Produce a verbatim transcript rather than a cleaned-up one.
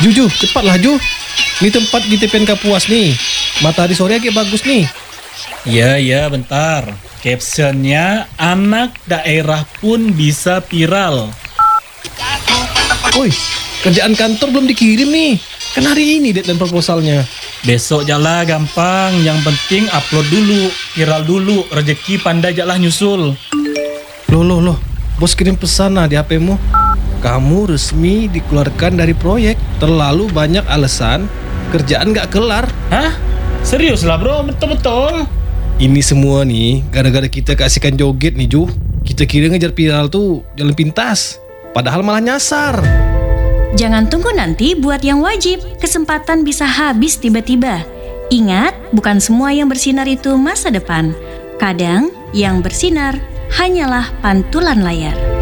Ju, Ju, cepatlah Ju. Ini tempat di tepian Kapuas nih. Matahari sore agak bagus nih. Ya, ya, bentar. Captionnya, anak daerah pun bisa viral. Woi, kerjaan kantor belum dikirim nih. Kan hari ini deadline proposalnya. Besok jalah gampang. Yang penting upload dulu, viral dulu. Rezeki pandai jalah nyusul. Loh, loh, loh. Bos kirim pesan lah di H P-mu. Kamu resmi dikeluarkan dari proyek. Terlalu banyak alasan. Kerjaan gak kelar. Hah? Serius lah bro, betul-betul. Ini semua nih gara-gara kita kasihkan joget nih Ju. Kita kira ngejar viral tuh jalan pintas, padahal malah nyasar. Jangan tunggu nanti buat yang wajib. Kesempatan bisa habis tiba-tiba. Ingat, bukan semua yang bersinar itu masa depan. Kadang yang bersinar hanyalah pantulan layar.